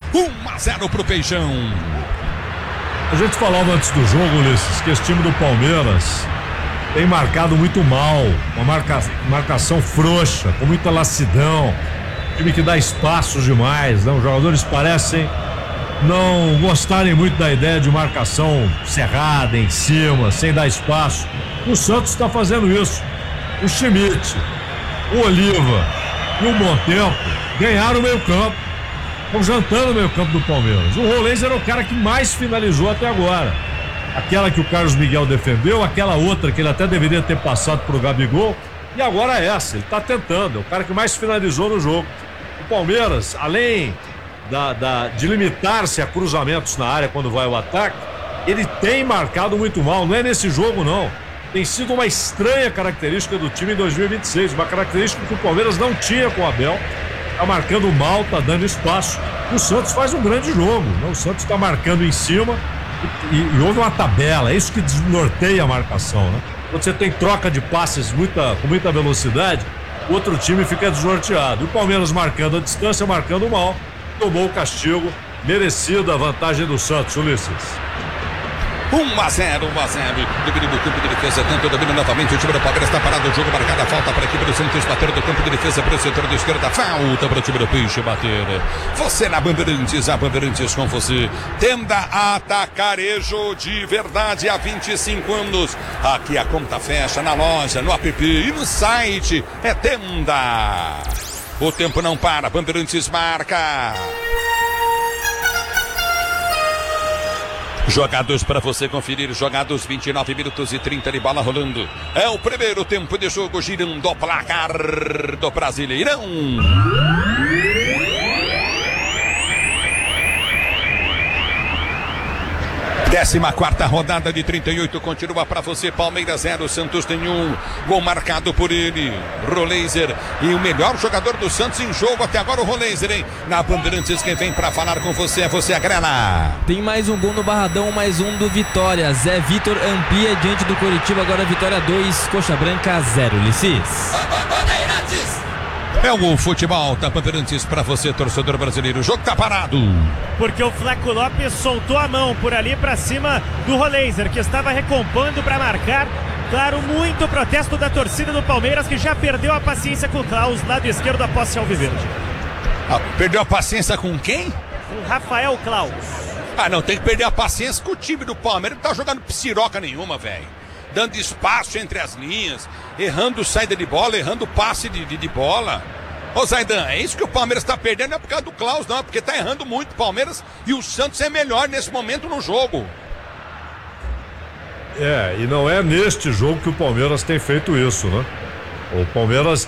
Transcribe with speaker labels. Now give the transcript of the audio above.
Speaker 1: 1-0 pro Peixão.
Speaker 2: A gente falava antes do jogo, Ulisses, que esse time do Palmeiras tem marcado muito mal, uma marcação frouxa, com muita lassidão, time que dá espaços demais, né? Os jogadores parecem não gostarem muito da ideia de marcação cerrada, em cima, sem dar espaço. O Santos está fazendo isso. O Schmidt, o Oliva e o Montempo ganharam o meio-campo. Estão jantando o meio-campo do Palmeiras. O Rolês era o cara que mais finalizou até agora. Aquela que o Carlos Miguel defendeu, aquela outra que ele até deveria ter passado pro Gabigol, e agora essa, ele tá tentando, é o cara que mais finalizou no jogo. O Palmeiras, além de limitar-se a cruzamentos na área quando vai ao ataque, ele tem marcado muito mal, não é nesse jogo não. Tem sido uma estranha característica do time em 2026, uma característica que o Palmeiras não tinha com o Abel. Tá marcando mal, tá dando espaço. O Santos faz um grande jogo, né? O Santos tá marcando em cima e houve uma tabela, é isso que desnorteia a marcação, né? Quando você tem troca de passes com muita velocidade, o outro time fica desnorteado. E o Palmeiras marcando a distância, marcando mal, tomou o castigo, merecida a vantagem do Santos, Ulisses.
Speaker 1: 1-0. Domínio do campo de defesa, tanto domínio novamente. O time do Palmeiras está parado. O jogo marcado. A falta para a equipe do Santos bater do campo de defesa para o setor da esquerda. Falta para o time do Peixe bater. Você na Bandeirantes, a Bandeirantes com você. Tenda Atacarejo de verdade há 25 anos. Aqui a conta fecha na loja, no app e no site. É Tenda. O tempo não para. Bandeirantes marca. Jogados para você conferir, jogados 29 minutos e 30 de bola rolando. É o primeiro tempo de jogo, girando o placar do Brasileirão. 14ª rodada de 38 continua para você. Palmeiras 0, Santos tem 1. Gol marcado por ele, Roleiser. E o melhor jogador do Santos em jogo até agora, o Roleiser, hein? Na Bandeirantes, quem vem para falar com você é você, Agrela.
Speaker 3: Tem mais um gol no Barradão, mais um do Vitória. Zé Vitor amplia diante do Coritiba. Agora Vitória 2, Coxa Branca 0. Ulisses.
Speaker 1: É o futebol da Bandeirantes para você, torcedor brasileiro. O jogo tá parado.
Speaker 4: Porque o Fleco Lopes soltou a mão por ali para cima do Roleiser, que estava recompondo para marcar. Claro, muito protesto da torcida do Palmeiras, que já perdeu a paciência com o Klaus, lado esquerdo, após ser alviverde.
Speaker 1: Perdeu a paciência com quem?
Speaker 4: Com Rafael Klaus.
Speaker 1: Não, tem que perder a paciência com o time do Palmeiras. Não tá jogando psiroca nenhuma, velho. Dando espaço entre as linhas, errando saída de bola, errando passe de bola. Ô Zaidan, é isso que o Palmeiras tá perdendo, não é por causa do Klaus, não, é porque tá errando muito o Palmeiras e o Santos é melhor nesse momento no jogo.
Speaker 2: E não é neste jogo que o Palmeiras tem feito isso, né? O Palmeiras